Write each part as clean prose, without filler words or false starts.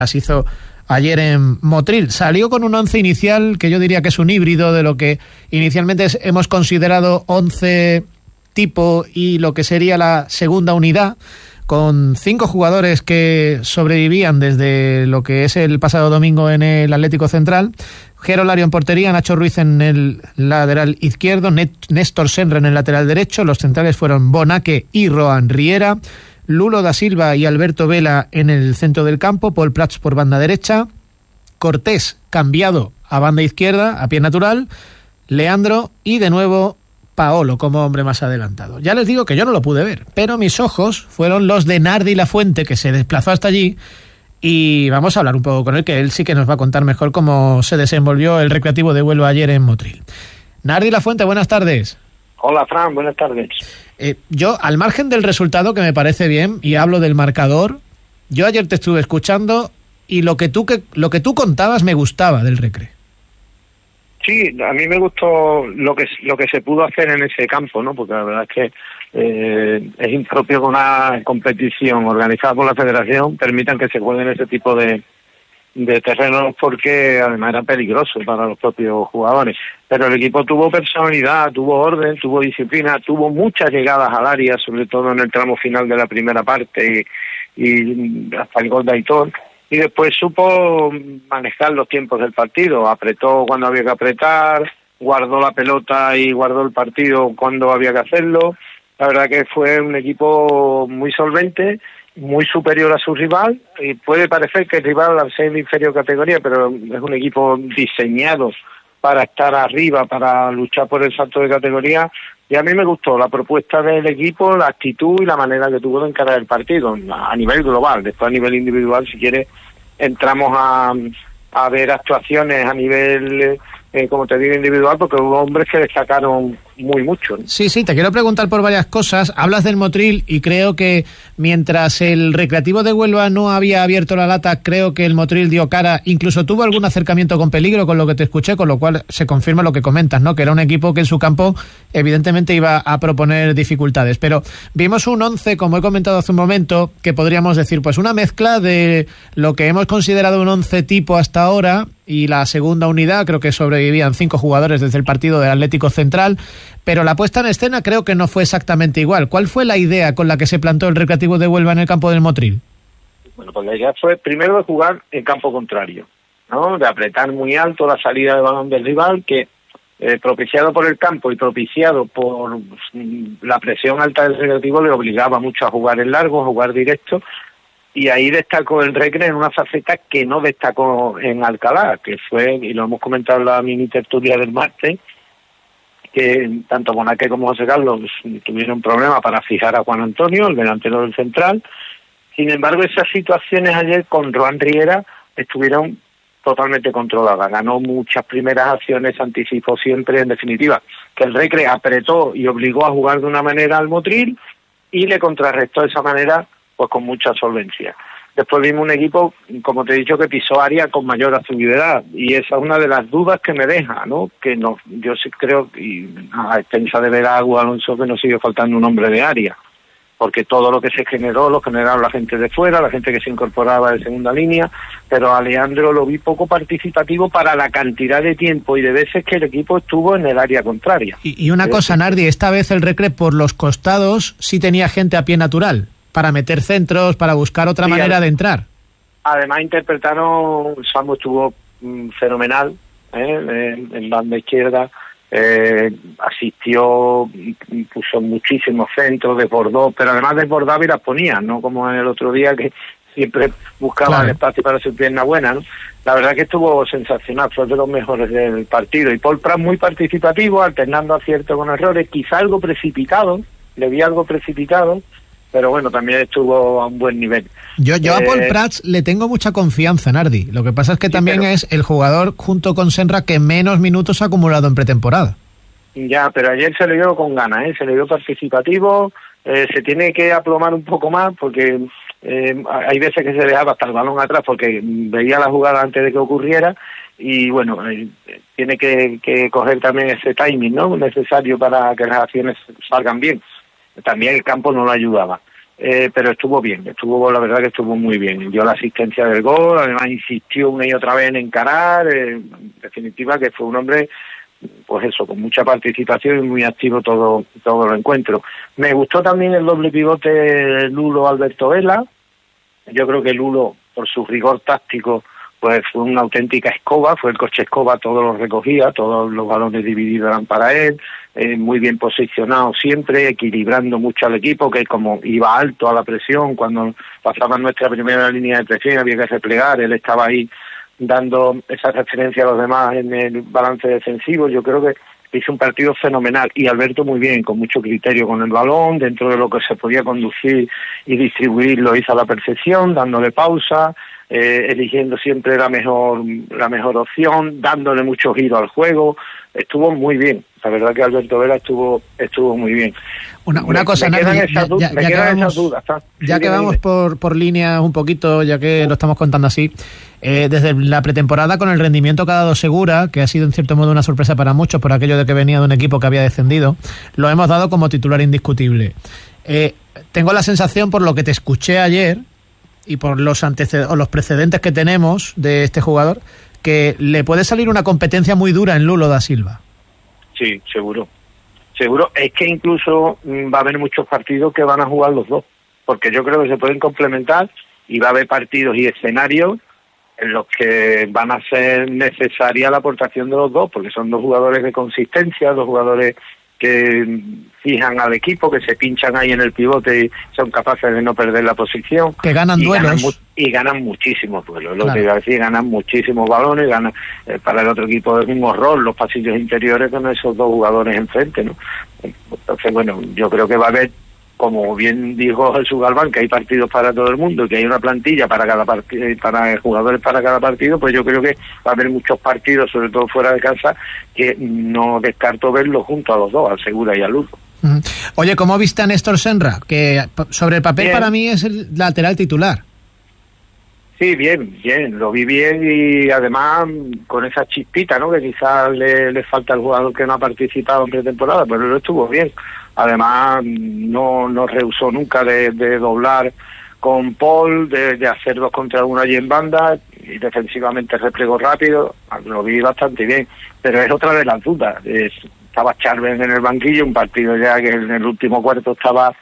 Las hizo ayer en Motril. Salió con un 11 inicial que yo diría que es un híbrido de lo que inicialmente hemos considerado 11 tipo y lo que sería la segunda unidad, con 5 jugadores que sobrevivían desde lo que es el pasado domingo en el Atlético Central. Jero Lario en portería, Nacho Ruiz en el lateral izquierdo, Néstor Senra en el lateral derecho. Los centrales fueron Bonaque y Roan Riera, Lulo da Silva y Alberto Vela en el centro del campo, Paul Prats por banda derecha, Cortés cambiado a banda izquierda, a pie natural, Leandro y de nuevo Paolo como hombre más adelantado. Ya les digo que yo no lo pude ver, pero mis ojos fueron los de Nardi Lafuente, que se desplazó hasta allí, y vamos a hablar un poco con él, que él sí que nos va a contar mejor cómo se desenvolvió el Recreativo de Huelva ayer en Motril. Nardi Lafuente, buenas tardes. Hola, Fran, buenas tardes. Yo, al margen del resultado, que me parece bien, y hablo del marcador, yo ayer te estuve escuchando y lo que tú contabas me gustaba del Recre. Sí, a mí me gustó lo que se pudo hacer en ese campo, ¿no? Porque la verdad es que es impropio que una competición organizada por la Federación permitan que se jueguen ese tipo de terrenos, porque además era peligroso para los propios jugadores. Pero el equipo tuvo personalidad, tuvo orden, tuvo disciplina, tuvo muchas llegadas al área, sobre todo en el tramo final de la primera parte y hasta el gol de Aitor. Y después supo manejar los tiempos del partido, apretó cuando había que apretar, guardó la pelota y guardó el partido cuando había que hacerlo. La verdad que fue un equipo muy solvente, muy superior a su rival, y puede parecer que el rival al ser de inferior categoría, pero es un equipo diseñado para estar arriba, para luchar por el salto de categoría, y a mí me gustó la propuesta del equipo, la actitud y la manera que tuvo de encarar el partido a nivel global. Después a nivel individual, si quiere, entramos a ver actuaciones a nivel, como te digo, individual, porque hubo hombres que destacaron muy mucho, ¿no? Sí, te quiero preguntar por varias cosas. Hablas del Motril y creo que mientras el Recreativo de Huelva no había abierto la lata, creo que el Motril dio cara, incluso tuvo algún acercamiento con peligro, con lo que te escuché, con lo cual se confirma lo que comentas, ¿no? Que era un equipo que en su campo evidentemente iba a proponer dificultades. Pero vimos un 11, como he comentado hace un momento, que podríamos decir, pues una mezcla de lo que hemos considerado un 11 tipo hasta ahora y la segunda unidad. Creo que sobrevivían 5 jugadores desde el partido del Atlético Central, pero la puesta en escena creo que no fue exactamente igual. ¿Cuál fue la idea con la que se plantó el Recreativo de Huelva en el campo del Motril? Bueno, pues la idea fue primero de jugar en campo contrario, ¿no? De apretar muy alto la salida de balón del rival, que propiciado por el campo y propiciado por la presión alta del Recreativo, le obligaba mucho a jugar en largo, a jugar directo. Y ahí destacó el Recre en una faceta que no destacó en Alcalá, que fue, y lo hemos comentado en la mini tertulia del martes, que tanto Bonaque como José Carlos tuvieron problemas para fijar a Juan Antonio, el delantero del Central. Sin embargo, esas situaciones ayer con Roan Riera estuvieron totalmente controladas. Ganó muchas primeras acciones, anticipó siempre, en definitiva, que el Recre apretó y obligó a jugar de una manera al Motril y le contrarrestó de esa manera pues con mucha solvencia. Después vimos un equipo, como te he dicho, que pisó área con mayor asiduidad, y esa es una de las dudas que me deja, ¿no? Que no, yo sí creo, y a expensa de ver a Hugo Alonso, que nos sigue faltando un hombre de área, porque todo lo que se generó, lo generaron la gente de fuera, la gente que se incorporaba de segunda línea, pero a Leandro lo vi poco participativo para la cantidad de tiempo y de veces que el equipo estuvo en el área contraria. Y una cosa, Nardi, esta vez el Recre por los costados sí tenía gente a pie natural, para meter centros, para buscar otra manera de entrar. Además interpretaron, Samu estuvo fenomenal en banda izquierda, asistió, puso muchísimos centros, desbordó, pero además desbordaba y las ponía, no como en el otro día que siempre buscaba el espacio para su pierna buena, ¿no? La verdad que estuvo sensacional, fue de los mejores del partido. Y Paul Prats muy participativo, alternando aciertos con errores, quizá algo precipitado, le vi algo precipitado, pero bueno, también estuvo a un buen nivel. Yo a Paul Prats le tengo mucha confianza, Nardi. Lo que pasa es que sí, también es el jugador, junto con Senra, que menos minutos ha acumulado en pretemporada. Ya, pero ayer se le vio con ganas, se le vio participativo, se tiene que aplomar un poco más, porque hay veces que se dejaba hasta el balón atrás, porque veía la jugada antes de que ocurriera, y bueno, tiene que coger también ese timing, ¿no?, necesario para que las acciones salgan bien. También el campo no lo ayudaba. pero estuvo bien, la verdad que estuvo muy bien. Dio la asistencia del gol, además insistió una y otra vez en encarar, en definitiva que fue un hombre, pues eso, con mucha participación y muy activo todo el encuentro. Me gustó también el doble pivote Lulo-Alberto Vela. Yo creo que Lulo, por su rigor táctico, pues fue una auténtica escoba, fue el coche escoba, todo lo recogía, todos los balones divididos eran para él, muy bien posicionado siempre, equilibrando mucho al equipo, que como iba alto a la presión, cuando pasaba nuestra primera línea de presión había que replegar, él estaba ahí dando esa referencia a los demás en el balance defensivo. Yo creo que hizo un partido fenomenal, y Alberto muy bien, con mucho criterio con el balón, dentro de lo que se podía conducir y distribuir lo hizo a la perfección, dándole pausa, eligiendo siempre la mejor opción, dándole mucho giro al juego. Estuvo muy bien, la verdad que Alberto Vela estuvo muy bien. Una cosa, me quedan esas dudas. Ya que vamos por líneas un poquito, ya que lo estamos contando así, desde la pretemporada con el rendimiento que ha dado Segura, que ha sido en cierto modo una sorpresa para muchos por aquello de que venía de un equipo que había descendido, lo hemos dado como titular indiscutible. Tengo la sensación, por lo que te escuché ayer y por los precedentes que tenemos de este jugador, que le puede salir una competencia muy dura en Lulo da Silva. Sí, seguro. Es que incluso va a haber muchos partidos que van a jugar los dos, porque yo creo que se pueden complementar, y va a haber partidos y escenarios en los que van a ser necesaria la aportación de los dos, porque son dos jugadores de consistencia, dos jugadores que fijan al equipo, que se pinchan ahí en el pivote y son capaces de no perder la posición. Que ganan duelos. Ganan muchísimos duelos, claro. Lo que iba a decir, ganan muchísimos balones, ganan, para el otro equipo es un horror los pasillos interiores con esos dos jugadores enfrente, ¿no? Entonces, bueno, yo creo que va a haber, como bien dijo Jesús Galván, que hay partidos para todo el mundo, que hay una plantilla para cada para jugadores para cada partido, pues yo creo que va a haber muchos partidos, sobre todo fuera de casa, que no descarto verlos junto a los dos, al Segura y al Lulo. Oye, ¿cómo viste a Néstor Senra? Que sobre el papel, bien, para mí es el lateral titular. Sí, bien, lo vi bien, y además con esa chispita, ¿no?, que quizás le falta al jugador que no ha participado en pretemporada, pero lo estuvo bien. Además no rehusó nunca de doblar con Paul, de hacer 2 contra 1 allí en banda, y defensivamente replegó rápido, lo vi bastante bien. Pero es otra de las dudas, estaba Charven en el banquillo, un partido ya que en el último cuarto estaba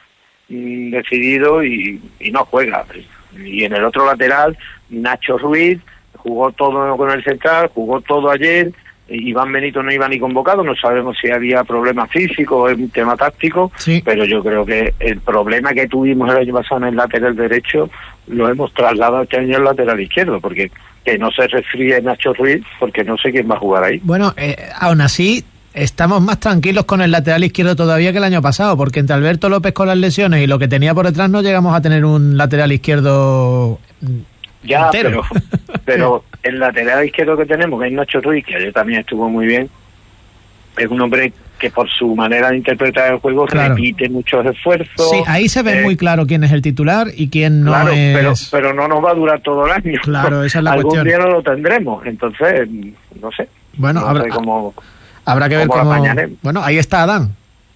decidido y no juega. Y en el otro lateral, Nacho Ruiz jugó todo con el central, jugó todo ayer. Iván Benito no iba ni convocado, no sabemos si había problemas físicos o es un tema táctico, sí, pero yo creo que el problema que tuvimos el año pasado en el lateral derecho lo hemos trasladado este año al lateral izquierdo, porque que no se resfríe Nacho Ruiz, porque no sé quién va a jugar ahí. Bueno, aún así estamos más tranquilos con el lateral izquierdo todavía que el año pasado, porque entre Alberto López con las lesiones y lo que tenía por detrás no llegamos a tener un lateral izquierdo ya entero. Pero el lateral izquierdo que tenemos, que es Nacho Ruiz, que ayer también estuvo muy bien, es un hombre que por su manera de interpretar el juego, claro, repite muchos esfuerzos. Sí, ahí se ve muy claro quién es el titular y quién no, claro, es... Pero no nos va a durar todo el año. Claro, esa es la Algún cuestión. Día no lo tendremos, entonces, no sé. Bueno, no sé cómo... Habrá que ver cómo... Bueno, ahí está Adán.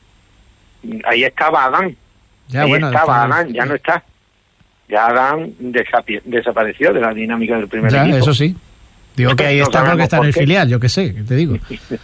Ahí estaba Adán. Adán, ya no está. Ya Adán desapareció de la dinámica del primer equipo. Eso sí. Digo que ahí está porque está en el filial, yo qué sé, te digo.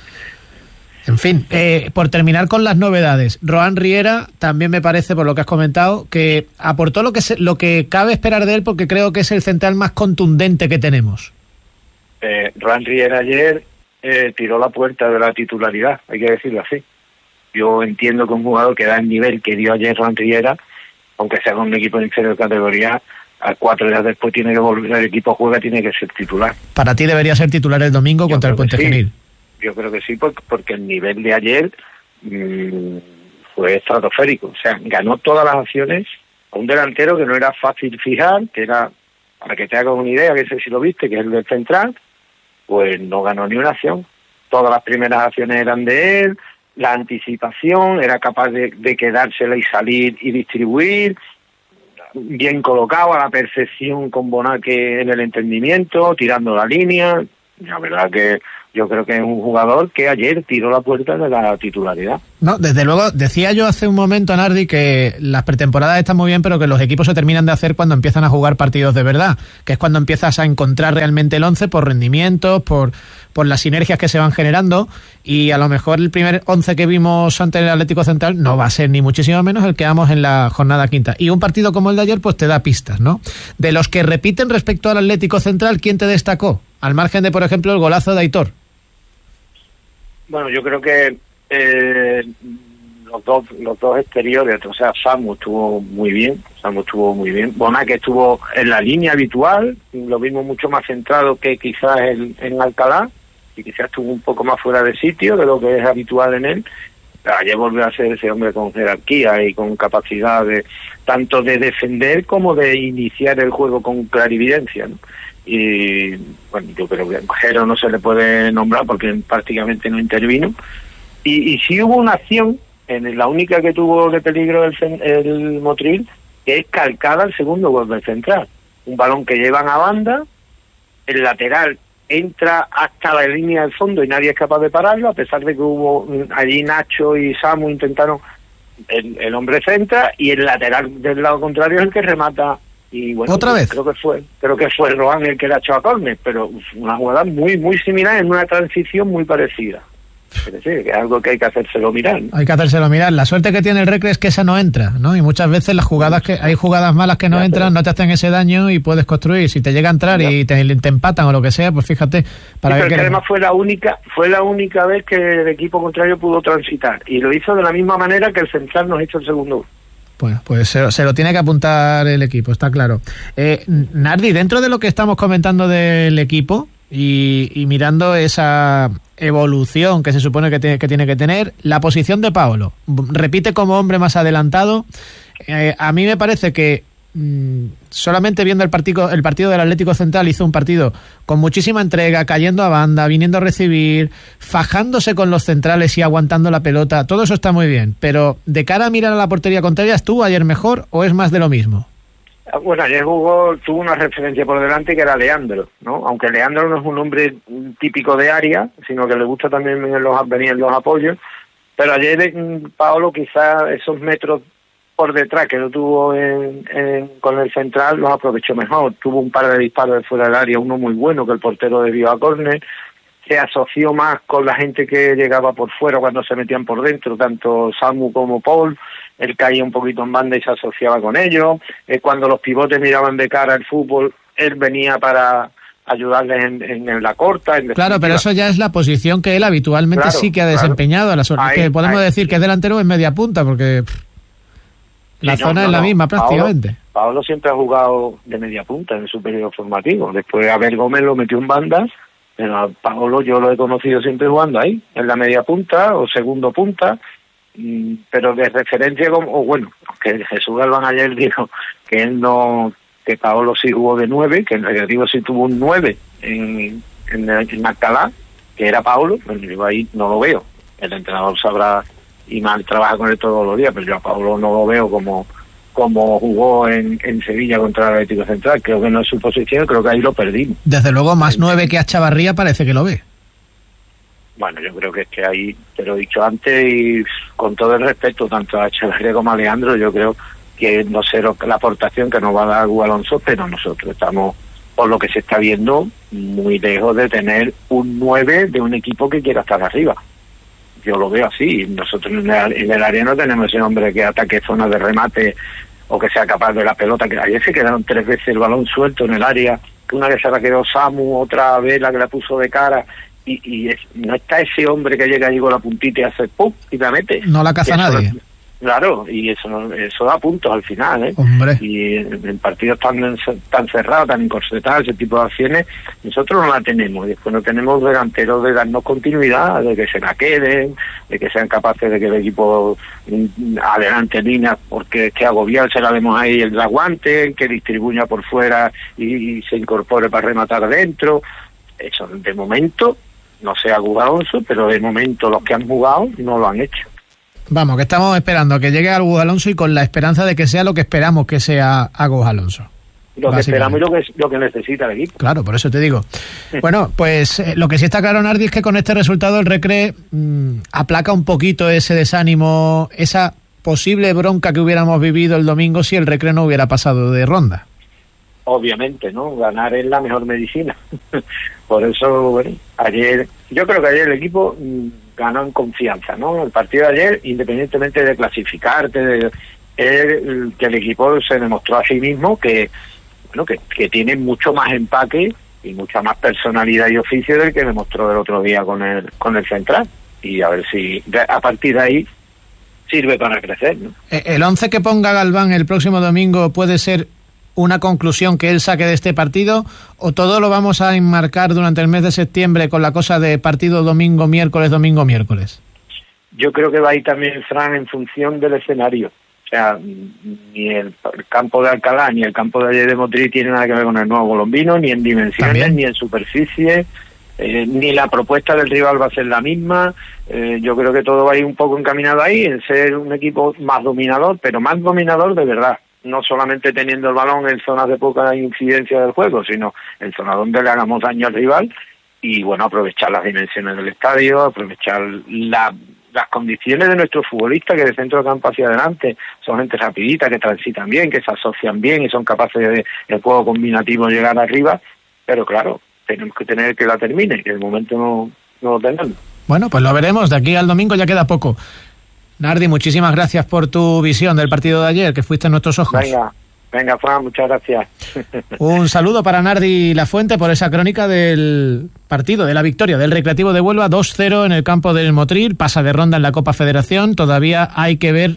En fin, por terminar con las novedades, Rohan Riera también me parece, por lo que has comentado, que aportó lo que cabe esperar de él, porque creo que es el central más contundente que tenemos. Rohan Riera ayer tiró la puerta de la titularidad, hay que decirlo así. Yo entiendo que un jugador que da el nivel que dio ayer Rohan Riera, aunque sea con un equipo de inferior categoría, a 4 días después tiene que volver, el equipo juega, tiene que ser titular. Para ti debería ser titular el domingo contra el Puente Genil. Yo creo que sí, porque el nivel de ayer fue estratosférico. O sea, ganó todas las acciones a un delantero que no era fácil fijar, que era, para que te hagas una idea, que sé si lo viste, que es el del central, pues no ganó ni una acción. Todas las primeras acciones eran de él, la anticipación, era capaz de quedársela y salir y distribuir, bien colocado a la perfección con Bonaque en el entendimiento, tirando la línea. La verdad que yo creo que es un jugador que ayer tiró la puerta de la titularidad. No, desde luego, decía yo hace un momento, Nardi, que las pretemporadas están muy bien, pero que los equipos se terminan de hacer cuando empiezan a jugar partidos de verdad, que es cuando empiezas a encontrar realmente el 11 por rendimientos, por las sinergias que se van generando, y a lo mejor el primer 11 que vimos ante el Atlético Central no va a ser ni muchísimo menos el que vamos en la jornada quinta. Y un partido como el de ayer pues te da pistas, ¿no? De los que repiten respecto al Atlético Central, ¿quién te destacó? Al margen de, por ejemplo, el golazo de Aitor. Bueno, yo creo que los dos exteriores, o sea, Samu estuvo muy bien, Bonac que estuvo en la línea habitual, lo vimos mucho más centrado que quizás en Alcalá, y quizás estuvo un poco más fuera de sitio de lo que es habitual en él. Pero ayer volvió a ser ese hombre con jerarquía y con capacidad de tanto de defender como de iniciar el juego con clarividencia, ¿no? Y bueno, yo creo que a Jero no se le puede nombrar porque prácticamente no intervino, y sí hubo una acción, la única que tuvo de peligro el Motril, que es calcada al segundo gol del Central, un balón que llevan a banda, el lateral entra hasta la línea del fondo y nadie es capaz de pararlo, a pesar de que hubo allí Nacho y Samu intentaron, el hombre centra y el lateral del lado contrario es el que remata. Y bueno, ¿otra vez? Creo que fue Rohan el que la echó a córner, pero una jugada muy muy similar en una transición muy parecida. Es decir, que es algo que hay que hacérselo mirar, ¿no? Hay que hacérselo mirar. La suerte que tiene el Recre es que esa no entra, ¿no? Y muchas veces hay jugadas malas que no entran, no te hacen ese daño y puedes construir. Si te llega a entrar y te empatan o lo que sea, pues fíjate. Pero que además fue la única vez que el equipo contrario pudo transitar, y lo hizo de la misma manera que el Central nos hizo el segundo gol. Pues se lo tiene que apuntar el equipo, está claro. Nardi, dentro de lo que estamos comentando del equipo y mirando esa evolución que se supone que tiene que tener, la posición de Paolo, repite como hombre más adelantado. A mí me parece que solamente viendo el partido del Atlético Central, hizo un partido con muchísima entrega, cayendo a banda, viniendo a recibir, fajándose con los centrales y aguantando la pelota. Todo eso está muy bien, pero de cara a mirar a la portería contraria, ¿estuvo ayer mejor o es más de lo mismo? Bueno, ayer tuvo una referencia por delante que era Leandro, ¿no? Aunque Leandro no es un hombre típico de área, sino que le gusta también venir en los apoyos, pero ayer Paolo quizás esos metros por detrás que no tuvo con el Central los aprovechó mejor. Tuvo un par de disparos de fuera del área, uno muy bueno que el portero desvió a córner, se asoció más con la gente que llegaba por fuera cuando se metían por dentro, tanto Samu como Paul. Él caía un poquito en banda y se asociaba con ellos. Cuando los pivotes miraban de cara al fútbol, él venía para ayudarles en la corta. Claro, pero eso ya es la posición que él habitualmente sí que ha desempeñado. Que podemos decir que es delantero o es media punta, porque la zona es la misma prácticamente. Paolo siempre ha jugado de media punta en su periodo formativo. Después Abel Gómez lo metió en banda, pero a Paolo yo lo he conocido siempre jugando ahí, en la media punta o segundo punta. Pero de referencia, que Jesús Galván ayer dijo que Paolo sí jugó de 9, que en Recreativo sí tuvo un 9 en Alcalá, que era Paolo, pero yo ahí no lo veo. El entrenador sabrá y mal trabaja con él todos los días, pero yo a Paolo no lo veo como jugó en Sevilla contra el Atlético Central. Creo que no es su posición, creo que ahí lo perdimos. Desde luego más 9 que a Chavarría parece que lo ve. Bueno, yo creo que es que ahí, te lo he dicho antes y con todo el respeto tanto a Echeverría como a Leandro, yo creo que no sé la aportación que nos va a dar Hugo Alonso, pero nosotros estamos, por lo que se está viendo, muy lejos de tener un 9 de un equipo que quiera estar arriba. Yo lo veo así. Nosotros en el área no tenemos ese hombre que ataque zonas de remate o que sea capaz de la pelota, que ayer se quedaron 3 veces el balón suelto en el área, una vez se la quedó Samu, otra vez la que la puso de cara. Y no está ese hombre que llega allí con la puntita y hace ¡pum! Y la mete. No la caza nadie. Claro, y eso da puntos al final, ¿eh? Hombre. Y en partidos tan cerrados, tan encorsetados, ese tipo de acciones, nosotros no la tenemos. Y después no tenemos delanteros de darnos continuidad, de que se la queden, de que sean capaces de que el equipo adelante líneas, porque es que agobiar se la vemos ahí el aguante, que distribuya por fuera y se incorpore para rematar adentro. Eso de momento, no sé a Hugo Alonso, pero de momento los que han jugado no lo han hecho. Vamos, que estamos esperando a que llegue Hugo Alonso y con la esperanza de que sea lo que esperamos que sea Hugo Alonso. lo que esperamos y lo que necesita el equipo. Claro, por eso te digo. Bueno, pues lo que sí está claro, Nardi, es que con este resultado el Recre aplaca un poquito ese desánimo, esa posible bronca que hubiéramos vivido el domingo si el Recre no hubiera pasado de ronda. Obviamente, ¿no? Ganar es la mejor medicina. Por eso, bueno, yo creo que ayer el equipo ganó en confianza, ¿no? El partido de ayer, independientemente de clasificarte, que el equipo se demostró a sí mismo que tiene mucho más empaque y mucha más personalidad y oficio del que demostró el otro día con el Central. Y a ver si a partir de ahí sirve para crecer, ¿no? ¿El 11 que ponga Galván el próximo domingo puede ser una conclusión que él saque de este partido, o todo lo vamos a enmarcar durante el mes de septiembre con la cosa de partido domingo-miércoles, domingo-miércoles? Yo creo que va a ir también, Fran, en función del escenario. O sea, ni el campo de Alcalá ni el campo de ayer de Motril tiene nada que ver con el Nuevo Colombino, ni en dimensiones, ¿también? Ni en superficie, ni la propuesta del rival va a ser la misma. Yo creo que todo va a ir un poco encaminado ahí, en ser un equipo más dominador, pero más dominador de verdad. No solamente teniendo el balón en zonas de poca incidencia del juego, sino en zonas donde le hagamos daño al rival y, bueno, aprovechar las dimensiones del estadio, aprovechar las condiciones de nuestros futbolistas, que de centro de campo hacia adelante son gente rapidita, que transitan bien, que se asocian bien y son capaces de juego combinativo llegar arriba, pero claro, tenemos que tener que la termine, que de momento no lo tenemos. Bueno, pues lo veremos, de aquí al domingo ya queda poco. Nardi, muchísimas gracias por tu visión del partido de ayer, que fuiste en nuestros ojos. Venga, Juan, muchas gracias. Un saludo para Nardi Lafuente por esa crónica del partido, de la victoria del Recreativo de Huelva, 2-0 en el campo del Motril, pasa de ronda en la Copa Federación, todavía hay que ver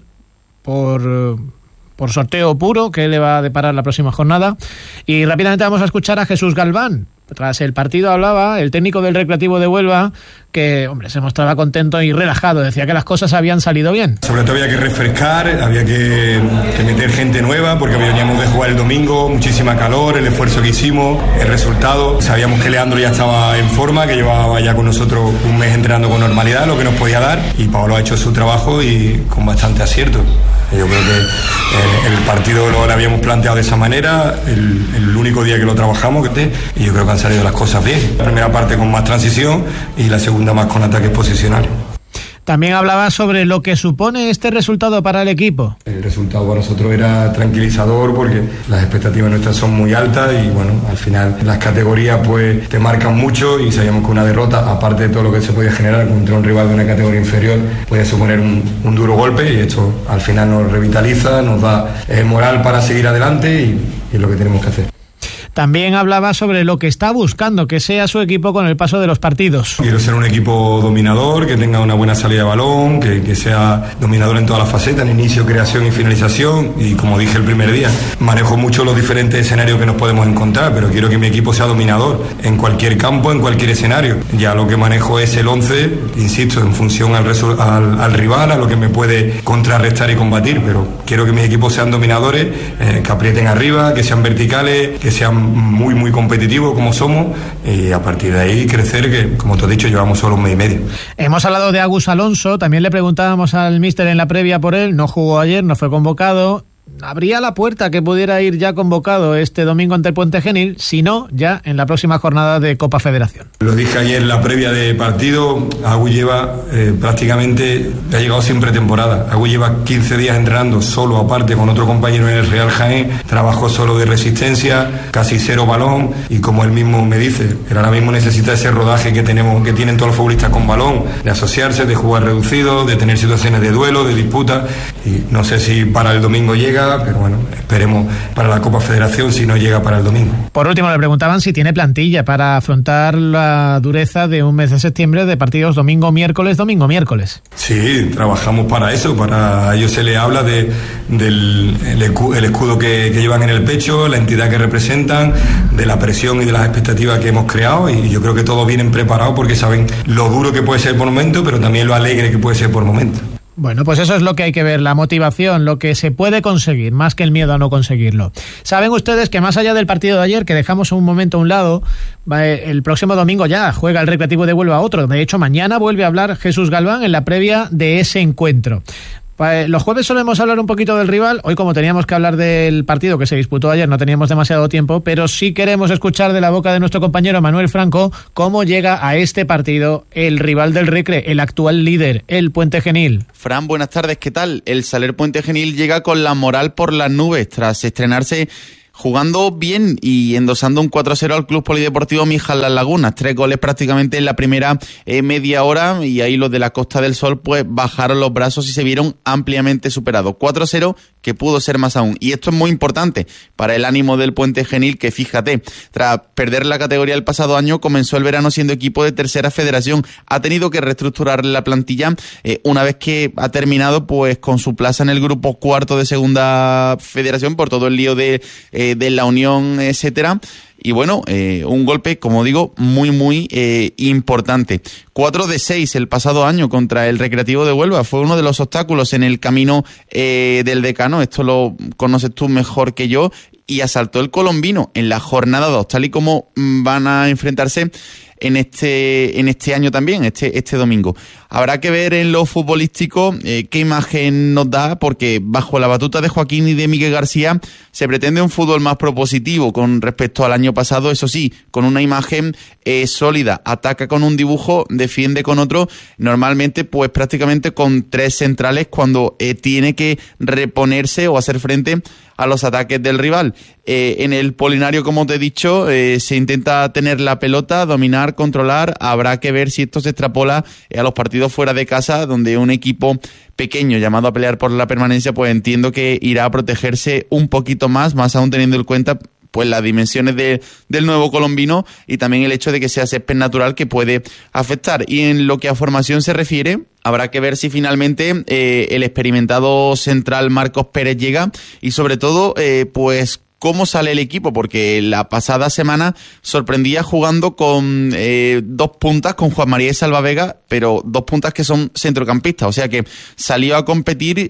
por sorteo puro qué le va a deparar la próxima jornada. Y rápidamente vamos a escuchar a Jesús Galván. Tras el partido hablaba el técnico del Recreativo de Huelva, que, hombre, se mostraba contento y relajado, decía que las cosas habían salido bien. Sobre todo había que refrescar, había que meter gente nueva, porque veníamos de jugar el domingo, muchísima calor, el esfuerzo que hicimos, el resultado. Sabíamos que Leandro ya estaba en forma, que llevaba ya con nosotros un mes entrenando con normalidad, lo que nos podía dar, y Pablo ha hecho su trabajo y con bastante acierto. Yo creo que el partido lo habíamos planteado de esa manera, el único día que lo trabajamos, y yo creo que han salido las cosas bien. La primera parte con más transición y la segunda más con ataques posicionales. También hablaba sobre lo que supone este resultado para el equipo. El resultado para nosotros era tranquilizador porque las expectativas nuestras son muy altas y, bueno, al final las categorías pues te marcan mucho y sabíamos que una derrota, aparte de todo lo que se podía generar contra un rival de una categoría inferior, podía suponer un duro golpe, y esto al final nos revitaliza, nos da moral para seguir adelante y es lo que tenemos que hacer. También hablaba sobre lo que está buscando que sea su equipo con el paso de los partidos. Quiero ser un equipo dominador, que tenga una buena salida de balón, que sea dominador en todas las facetas, en inicio, creación y finalización. Y como dije el primer día, manejo mucho los diferentes escenarios que nos podemos encontrar, pero quiero que mi equipo sea dominador en cualquier campo, en cualquier escenario. Ya lo que manejo es el 11, insisto, en función al rival, a lo que me puede contrarrestar y combatir, pero quiero que mis equipos sean dominadores, que aprieten arriba, que sean verticales, que sean muy muy competitivos como somos, y a partir de ahí crecer, que como te he dicho llevamos solo un mes y medio. Hemos hablado de Agus Alonso, también le preguntábamos al míster en la previa por él, no jugó ayer, no fue convocado. Abría la puerta que pudiera ir ya convocado este domingo ante el Puente Genil, si no, ya en la próxima jornada de Copa Federación. Lo dije ayer en la previa de partido, Agus lleva prácticamente, ha llegado sin pretemporada. Agus lleva 15 días entrenando solo, aparte con otro compañero en el Real Jaén, trabajó solo de resistencia, casi cero balón, y como él mismo me dice, él ahora mismo necesita ese rodaje que tienen todos los futbolistas con balón, de asociarse, de jugar reducido, de tener situaciones de duelo, de disputa, y no sé si para el domingo llega, pero bueno, esperemos para la Copa Federación si no llega para el domingo. Por último, le preguntaban si tiene plantilla para afrontar la dureza de un mes de septiembre de partidos domingo-miércoles, domingo-miércoles. Sí, trabajamos para eso, para ellos se les habla del escudo que llevan en el pecho, la entidad que representan, de la presión y de las expectativas que hemos creado, y yo creo que todos vienen preparados porque saben lo duro que puede ser por momento, pero también lo alegre que puede ser por momento. Bueno, pues eso es lo que hay que ver, la motivación, lo que se puede conseguir, más que el miedo a no conseguirlo. Saben ustedes que más allá del partido de ayer, que dejamos un momento a un lado, el próximo domingo ya juega el Recreativo de Huelva otro. De hecho, mañana vuelve a hablar Jesús Galván en la previa de ese encuentro. Los jueves solemos hablar un poquito del rival. Hoy, como teníamos que hablar del partido que se disputó ayer, no teníamos demasiado tiempo, pero sí queremos escuchar de la boca de nuestro compañero Manuel Franco cómo llega a este partido el rival del Recre, el actual líder, el Puente Genil. Fran, buenas tardes, ¿qué tal? El Saler Puente Genil llega con la moral por las nubes tras estrenarse jugando bien y endosando un 4-0 al Club Polideportivo Mijas Las Lagunas. 3 goles prácticamente en la primera media hora, y ahí los de la Costa del Sol pues bajaron los brazos y se vieron ampliamente superados. 4-0 que pudo ser más aún. Y esto es muy importante para el ánimo del Puente Genil, que fíjate, tras perder la categoría el pasado año, comenzó el verano siendo equipo de tercera federación. Ha tenido que reestructurar la plantilla una vez que ha terminado pues con su plaza en el grupo cuarto de segunda federación por todo el lío de la unión, etcétera. Y bueno, un golpe, como digo, muy importante. 4 de 6 el pasado año contra el Recreativo de Huelva. Fue uno de los obstáculos en el camino del decano. Esto lo conoces tú mejor que yo. Y asaltó el Colombino en la jornada 2, tal y como van a enfrentarse en este año también, este domingo. Habrá que ver en lo futbolístico qué imagen nos da, porque bajo la batuta de Joaquín y de Miguel García se pretende un fútbol más propositivo con respecto al año pasado, eso sí, con una imagen sólida. Ataca con un dibujo, defiende con otro, normalmente pues prácticamente con 3 centrales cuando tiene que reponerse o hacer frente a los ataques del rival. En el Polinario, como te he dicho, se intenta tener la pelota, dominar, controlar. Habrá que ver si esto se extrapola a los partidos fuera de casa, donde un equipo pequeño llamado a pelear por la permanencia, pues entiendo que irá a protegerse un poquito más aún teniendo en cuenta pues las dimensiones del nuevo colombino y también el hecho de que sea césped natural, que puede afectar. Y en lo que a formación se refiere, habrá que ver si finalmente el experimentado central Marcos Pérez llega y sobre todo pues cómo sale el equipo, porque la pasada semana sorprendía jugando con 2 puntas, con Juan María y Salvavega, pero 2 puntas que son centrocampistas, o sea que salió a competir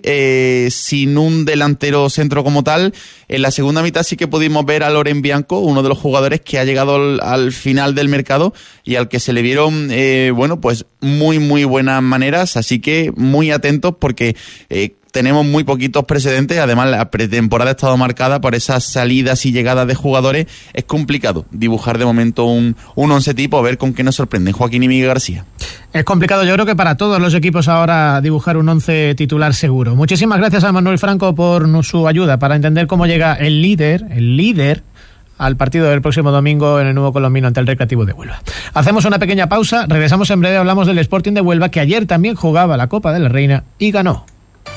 sin un delantero centro como tal. En la segunda mitad sí que pudimos ver a Loren Bianco, uno de los jugadores que ha llegado al final del mercado y al que se le vieron pues muy buenas maneras, así que muy atentos porque tenemos muy poquitos precedentes. Además, la pretemporada ha estado marcada por esas salidas y llegadas de jugadores. Es complicado dibujar de momento un 11 tipo, a ver con qué nos sorprenden Joaquín y Miguel García. Es complicado, yo creo que para todos los equipos ahora dibujar un 11 titular seguro. Muchísimas gracias a Manuel Franco por su ayuda para entender cómo llega el líder al partido del próximo domingo en el Nuevo Colombino ante el Recreativo de Huelva. Hacemos una pequeña pausa, regresamos en breve, hablamos del Sporting de Huelva, que ayer también jugaba la Copa de la Reina y ganó.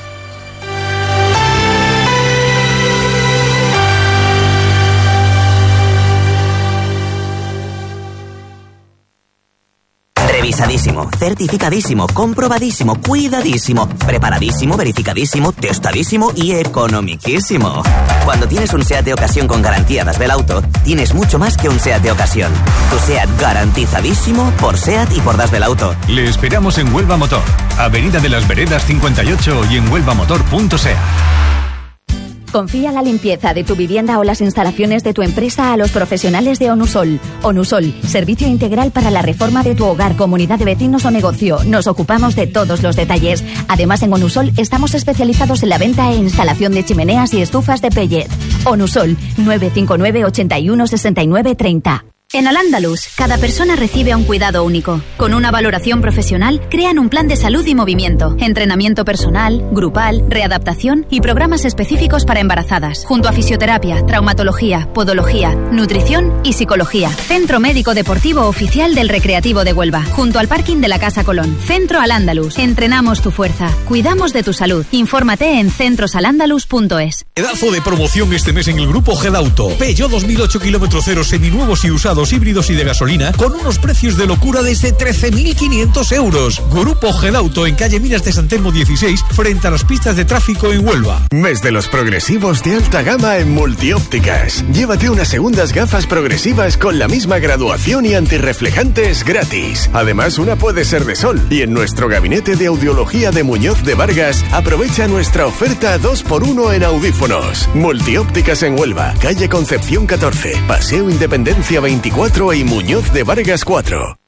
Revisadísimo, certificadísimo, comprobadísimo, cuidadísimo, preparadísimo, verificadísimo, testadísimo y economiquísimo. Cuando tienes un SEAT de ocasión con garantía Das Belauto, tienes mucho más que un SEAT de ocasión. Tu SEAT garantizadísimo por SEAT y por Das Belauto. Le esperamos en Huelva Motor, Avenida de las Veredas 58 y en huelvamotor.sea. Confía la limpieza de tu vivienda o las instalaciones de tu empresa a los profesionales de Onusol. Onusol, servicio integral para la reforma de tu hogar, comunidad de vecinos o negocio. Nos ocupamos de todos los detalles. Además, en Onusol estamos especializados en la venta e instalación de chimeneas y estufas de pellet. Onusol, 959 81 69 30. En Al-Ándalus, cada persona recibe un cuidado único. Con una valoración profesional, crean un plan de salud y movimiento, entrenamiento personal, grupal, readaptación y programas específicos para embarazadas, junto a fisioterapia, traumatología, podología, nutrición y psicología. Centro Médico Deportivo Oficial del Recreativo de Huelva, junto al parking de la Casa Colón. Centro Al-Ándalus. Entrenamos tu fuerza, cuidamos de tu salud. Infórmate en centrosalandalus.es. Pedazo de promoción este mes en el Grupo Gedauto. Peugeot 2008 km 0 seminuevos y usados, híbridos y de gasolina con unos precios de locura desde 13.500 euros. Grupo Gedauto en calle Minas de San Telmo 16, frente a las pistas de tráfico en Huelva. Mes de los progresivos de alta gama en Multiópticas. Llévate unas segundas gafas progresivas con la misma graduación y antirreflejantes gratis. Además, una puede ser de sol. Y en nuestro gabinete de audiología de Muñoz de Vargas, aprovecha nuestra oferta 2x1 en audífonos. Multiópticas en Huelva, calle Concepción 14, Paseo Independencia 24 y Muñoz de Vargas 4.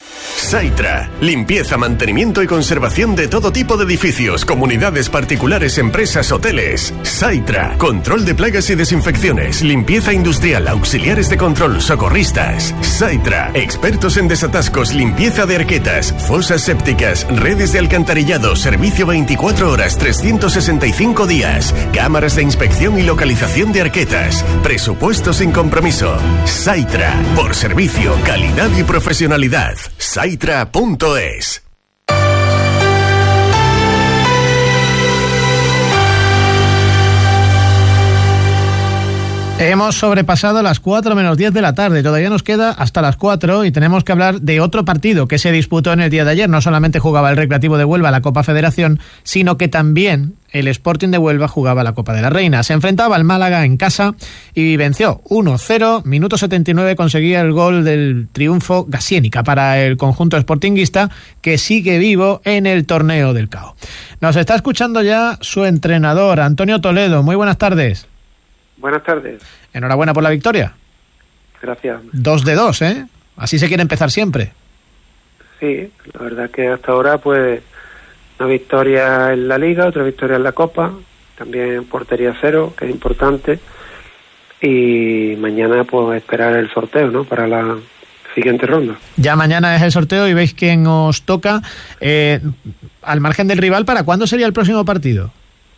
Saitra. Limpieza, mantenimiento y conservación de todo tipo de edificios, comunidades particulares, empresas, hoteles. Saitra. Control de plagas y desinfecciones. Limpieza industrial, auxiliares de control, socorristas. Saitra. Expertos en desatascos, limpieza de arquetas, fosas sépticas, redes de alcantarillado, servicio 24 horas, 365 días. Cámaras de inspección y localización de arquetas. Presupuesto sin compromiso. Saitra. Por servicio, calidad y profesionalidad. Saitra.es. Hemos sobrepasado las 4 menos 10 de la tarde, todavía nos queda hasta las 4 y tenemos que hablar de otro partido que se disputó en el día de ayer. No solamente jugaba el Recreativo de Huelva la Copa Federación, sino que también el Sporting de Huelva jugaba la Copa de la Reina. Se enfrentaba al Málaga en casa y venció 1-0, minuto 79 conseguía el gol del triunfo Gasiénica para el conjunto sportinguista, que sigue vivo en el torneo del CAO. Nos está escuchando ya su entrenador, Antonio Toledo. Muy buenas tardes. Buenas tardes. Enhorabuena por la victoria. Gracias. 2-2, ¿eh? Así se quiere empezar siempre. Sí, la verdad que hasta ahora, pues, una victoria en la Liga, otra victoria en la Copa, también portería cero, que es importante, y mañana, pues, esperar el sorteo, ¿no?, para la siguiente ronda. Ya mañana es el sorteo y veis quién os toca. Al margen del rival, ¿para cuándo sería el próximo partido?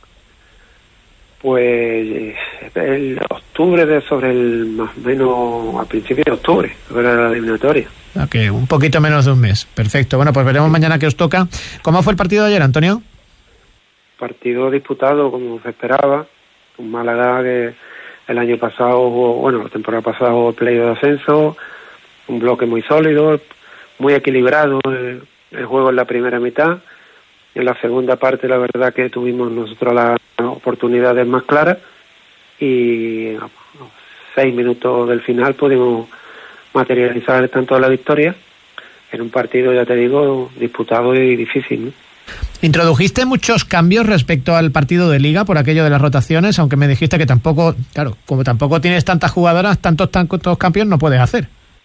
Pues el octubre, sobre el más o menos a principios de octubre, sobre la eliminatoria. Okay, un poquito menos de un mes. Perfecto. Bueno, pues veremos mañana qué os toca. ¿Cómo fue el partido de ayer, Antonio? Partido disputado como se esperaba. Un Málaga que el año pasado la temporada pasada jugó play de ascenso, un bloque muy sólido, muy equilibrado el juego en la primera mitad. En la segunda parte, la verdad que tuvimos nosotros las oportunidades más claras y a 6 minutos del final pudimos materializar tanto la victoria en un partido, ya te digo, disputado y difícil, ¿no? ¿Introdujiste muchos cambios respecto al partido de Liga por aquello de las rotaciones? Aunque me dijiste que tampoco, claro, como tampoco tienes tantas jugadoras, tantos cambios no puedes hacer.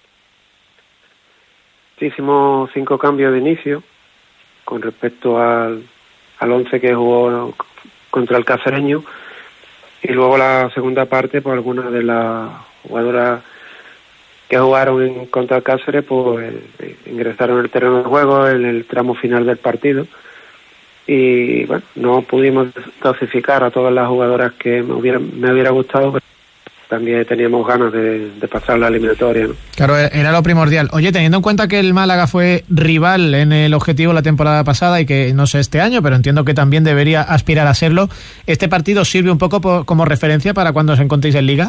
Sí, hicimos 5 cambios de inicio con respecto al 11 que jugó contra el Cacereño, y luego la segunda parte, pues algunas de las jugadoras que jugaron contra el Cáceres, pues ingresaron al terreno de juego en el tramo final del partido, y bueno, no pudimos clasificar a todas las jugadoras que me hubiera gustado, pero también teníamos ganas de pasar la eliminatoria, ¿no? Claro, era lo primordial. Oye, teniendo en cuenta que el Málaga fue rival en el objetivo la temporada pasada y que no sé este año, pero entiendo que también debería aspirar a serlo, ¿este partido sirve un poco como referencia para cuando os encontréis en Liga?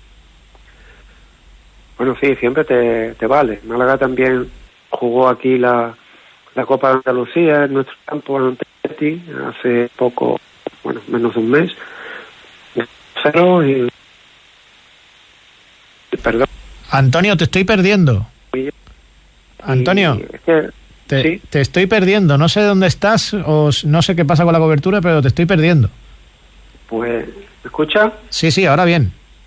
Bueno, sí, siempre te vale. Málaga también jugó aquí la Copa de Andalucía en nuestro campo ante Betis hace poco, menos de un mes. Cero y... Perdón. Antonio, te estoy perdiendo. Antonio, te estoy perdiendo. No sé dónde estás o no sé qué pasa con la cobertura, pero te estoy perdiendo. Pues, ¿me escuchas? Sí, ahora bien.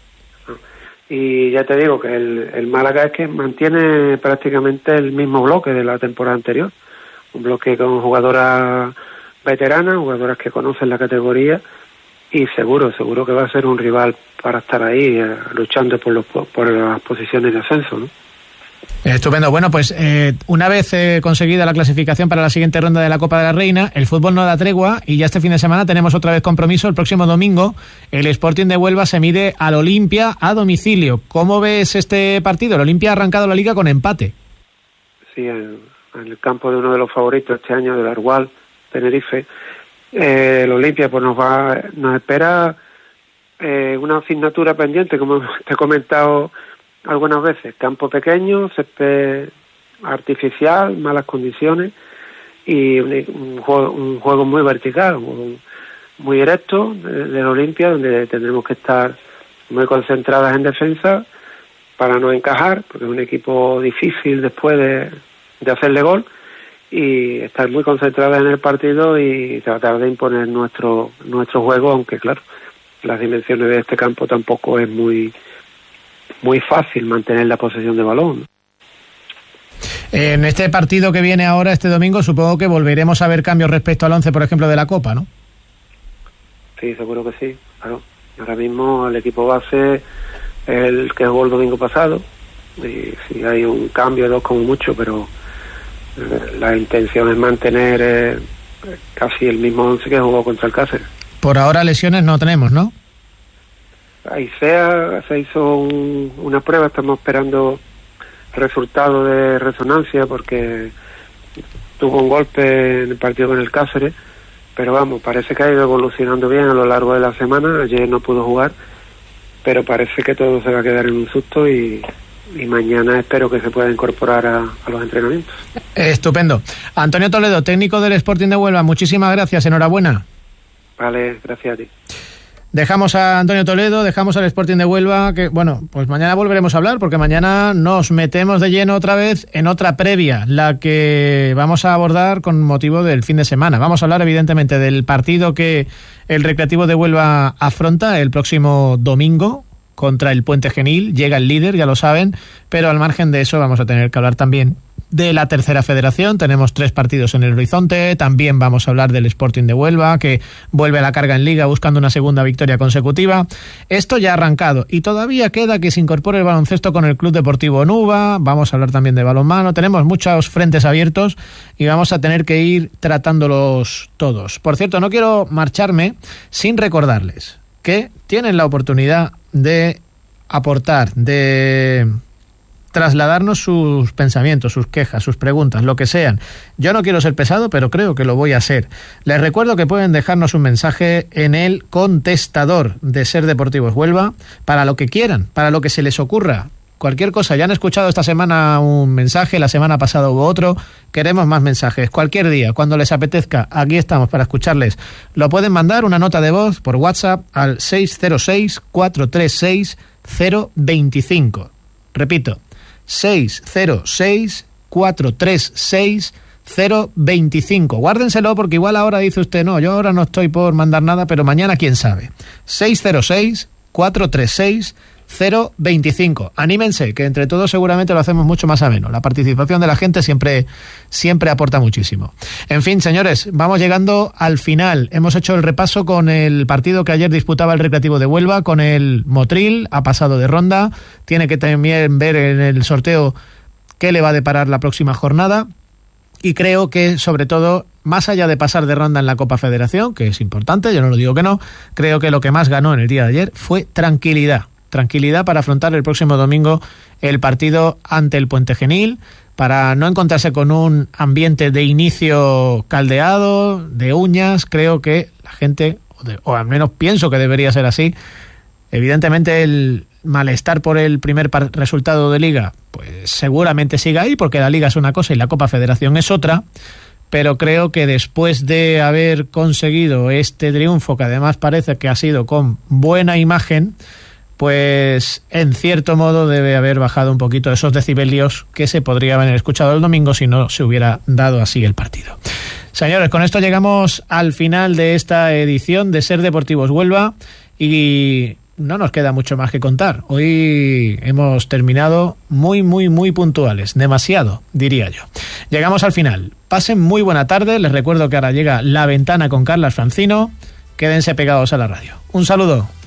Y ya te digo que el Málaga es que mantiene prácticamente el mismo bloque de la temporada anterior. Un bloque con jugadoras veteranas, jugadoras que conocen la categoría, y seguro que va a ser un rival para estar ahí luchando por las posiciones de ascenso, ¿no? Estupendo. Bueno, pues una vez conseguida la clasificación para la siguiente ronda de la Copa de la Reina, el fútbol no da tregua y ya este fin de semana tenemos otra vez compromiso. El próximo domingo el Sporting de Huelva se mide al Olimpia a domicilio. ¿Cómo ves este partido? El Olimpia ha arrancado la Liga con empate. Sí, en el campo de uno de los favoritos este año, del Argual, Tenerife. El Olimpia pues nos espera una asignatura pendiente, como te he comentado algunas veces. Campo pequeño, césped artificial, malas condiciones y un juego muy vertical, muy directo del Olimpia, donde tendremos que estar muy concentradas en defensa para no encajar, porque es un equipo difícil después de hacerle gol, y estar muy concentradas en el partido y tratar de imponer nuestro juego, aunque claro, las dimensiones de este campo tampoco es muy fácil mantener la posesión de balón. En este partido que viene ahora, este domingo, supongo que volveremos a ver cambios respecto al 11, por ejemplo, de la Copa, ¿no? Sí, seguro que sí, claro. Ahora mismo el equipo base es el que jugó el domingo pasado, y si hay un cambio, 2 como mucho, pero la intención es mantener casi el mismo 11 que jugó contra el Cáceres. Por ahora lesiones no tenemos, ¿no? Aicea se hizo una prueba, estamos esperando resultado de resonancia porque tuvo un golpe en el partido con el Cáceres, pero vamos, parece que ha ido evolucionando bien a lo largo de la semana. Ayer no pudo jugar, pero parece que todo se va a quedar en un susto y mañana espero que se pueda incorporar a los entrenamientos. Estupendo. Antonio Toledo, técnico del Sporting de Huelva, muchísimas gracias, enhorabuena. Vale, gracias a ti. Dejamos a Antonio Toledo, dejamos al Sporting de Huelva, que bueno, pues mañana volveremos a hablar, porque mañana nos metemos de lleno otra vez en otra previa, la que vamos a abordar con motivo del fin de semana. Vamos a hablar evidentemente del partido que el Recreativo de Huelva afronta el próximo domingo contra el Puente Genil. Llega el líder, ya lo saben, pero al margen de eso vamos a tener que hablar también de la tercera federación. Tenemos 3 partidos en el horizonte. También vamos a hablar del Sporting de Huelva, que vuelve a la carga en Liga buscando una segunda victoria consecutiva. Esto ya ha arrancado y todavía queda que se incorpore el baloncesto con el Club Deportivo Nuba. Vamos a hablar también de balonmano. Tenemos muchos frentes abiertos y vamos a tener que ir tratándolos todos. Por cierto, no quiero marcharme sin recordarles que tienen la oportunidad de aportar, de trasladarnos sus pensamientos, sus quejas, sus preguntas, lo que sean. Yo no quiero ser pesado, pero creo que lo voy a ser. Les recuerdo que pueden dejarnos un mensaje en el contestador de Ser Deportivos Huelva para lo que quieran, para lo que se les ocurra. Cualquier cosa. Ya han escuchado esta semana un mensaje, la semana pasada hubo otro. Queremos más mensajes. Cualquier día, cuando les apetezca, aquí estamos para escucharles. Lo pueden mandar una nota de voz por WhatsApp al 606-436-025. Repito, 606-436-025. Guárdenselo porque igual ahora dice usted, no, yo ahora no estoy por mandar nada, pero mañana quién sabe. 606-436-025. Anímense, que entre todos seguramente lo hacemos mucho más ameno. La participación de la gente siempre aporta muchísimo. En fin, señores, vamos llegando al final. Hemos hecho el repaso con el partido que ayer disputaba el Recreativo de Huelva con el Motril. Ha pasado de ronda. Tiene que también ver en el sorteo qué le va a deparar la próxima jornada. Y creo que, sobre todo, más allá de pasar de ronda en la Copa Federación, que es importante, yo no lo digo que no, creo que lo que más ganó en el día de ayer fue tranquilidad. Tranquilidad para afrontar el próximo domingo el partido ante el Puente Genil, para no encontrarse con un ambiente de inicio caldeado, de uñas. Creo que la gente, o al menos pienso que debería ser así. Evidentemente el malestar por el primer resultado de Liga, pues seguramente siga ahí, porque la Liga es una cosa y la Copa Federación es otra. Pero creo que después de haber conseguido este triunfo, que además parece que ha sido con buena imagen, pues en cierto modo debe haber bajado un poquito esos decibelios que se podrían haber escuchado el domingo si no se hubiera dado así el partido. Señores, con esto llegamos al final de esta edición de Ser Deportivos Huelva y no nos queda mucho más que contar. Hoy hemos terminado muy puntuales, demasiado, diría yo. Llegamos al final. Pasen muy buena tarde. Les recuerdo que ahora llega La Ventana con Carlas Francino. Quédense pegados a la radio. Un saludo.